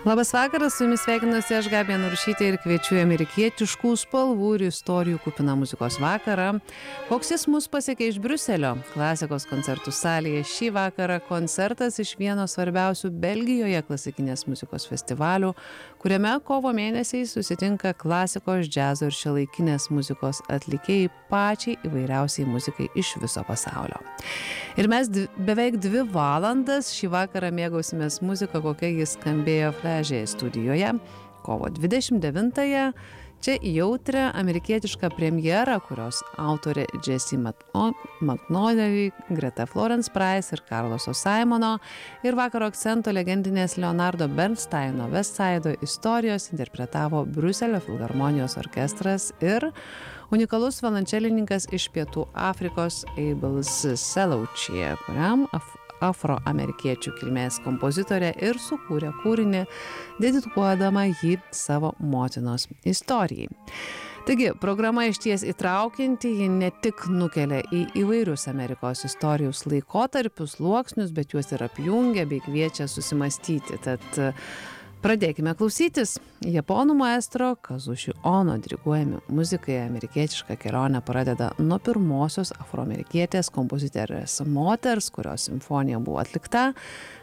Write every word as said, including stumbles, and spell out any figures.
Labas vakaras, su jumis sveikinuosi aš Gabija Narušytė ir kviečiu į amerikietiškų spalvų ir istorijų kupiną muzikos vakarą. Koks jis mus pasiekė iš Briuselio? Klasikos koncertų salėje šį vakarą koncertas iš vieno svarbiausių Belgijoje klasikinės muzikos festivalių, kuriame kovo mėnesiais susitinka klasikos, džiazo ir šiuolaikinės muzikos atlikėjai pačiai įvairiausiai muzikai iš viso pasaulio. Ir mes dv, beveik dvi valandas šį vakarą mėgausimės muziką, kokia jis skambėjo Fležėje studijoje kovo dvidešimt devintąją. Čia jautrę amerikietišką premjerą, kurios autorė Jessie McNally, Greta Florence Price ir Carloso Simono ir vakaro akcento legendinės Leonardo Bernsteino West Side'o istorijos interpretavo Briuselio filharmonijos orkestras ir unikalus violončelininkas iš Pietų Afrikos Abels Selouchy, kuriam af afroamerikiečių kilmės kompozitorė ir sukūrė kūrinį, dedikuodama jį savo motinos istorijai. Taigi, programa išties įtraukianti, ji ne tik nukelia į įvairius Amerikos istorijos laikotarpius, sluoksnius, bet juos ir apjungia bei kviečia susimastyti. Tad pradėkime klausytis. Japonų maestro Kazushi Ono diriguojami muzikai amerikietišką kelionę pradeda nuo pirmosios afroamerikietės kompozitorės moters, kurios simfonija buvo atlikta